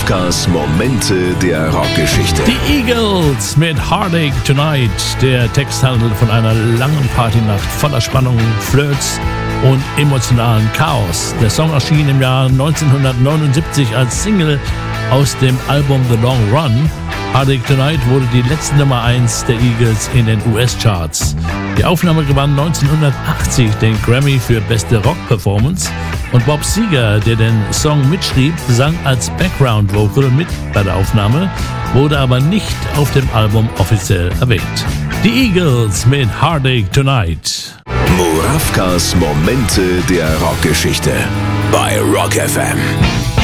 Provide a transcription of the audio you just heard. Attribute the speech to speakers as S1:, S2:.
S1: Muravkas Momente der Rockgeschichte.
S2: Die Eagles mit Heartache Tonight. Der Text handelt von einer langen Partynacht voller Spannung, Flirts und emotionalen Chaos. Der Song erschien im Jahr 1979 als Single aus dem Album The Long Run. Heartache Tonight wurde die letzte Nummer 1 der Eagles in den US-Charts. Die Aufnahme gewann 1980 den Grammy für beste Rock-Performance und Bob Seger, der den Song mitschrieb, sang als Background-Vocal mit bei der Aufnahme, wurde aber nicht auf dem Album offiziell erwähnt. Die Eagles mit Heartache Tonight.
S1: Muravkas Momente der Rockgeschichte bei Rock FM.